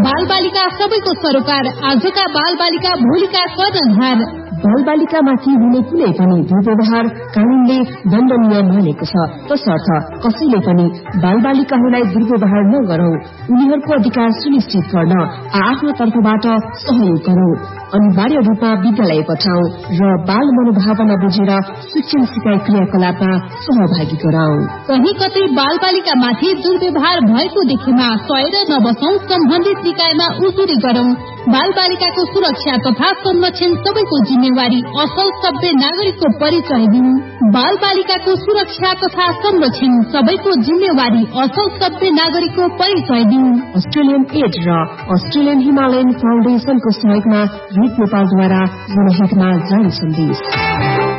बाल बालिका सबैको सरोकार, आजका बाल बालिका भोलिका कर्णधार। बाल बालिकामाथि हुने कुनै पनि दुर्व्यवहार कानूनले दण्डनीय मानेको छ, तसर्थ कसैले पनि बाल बालिकाहरूलाई दुर्व्यवहार नगरौं। उनीहरूको अधिकार सुनिश्चित गर्न आफ्नो तर्फबाट सहयोग गरौं, अनिवार्य रूपमा विद्यालय पठाउँ र बाल मनोभावना बुझेर शिक्षण सिकाइ क्रियाकलापमा सहभागी गराउँ। कही कतै बाल बालिकामाथि दुर्व्यवहार भएको देखेमा सहेर नबसौं, सम्बन्धित निकायमा उजुरी गरौं। बाल बालिकाको सुरक्षा तथा संरक्षण सबैको जिम्मेवारी, असल सभ्य नागरिकको परिचय दिउँ। बाल बालिकाको सुरक्षा तथा संरक्षण सबैको जिम्मेवारी, असल सभ्य नागरिकको परिचय दिउँ। अस्ट्रेलियन एड र अस्ट्रेलियन हिमालयन फाउन्डेशनको सहयोगमा नेपालद्वारा जनहितमा जारी सन्देश।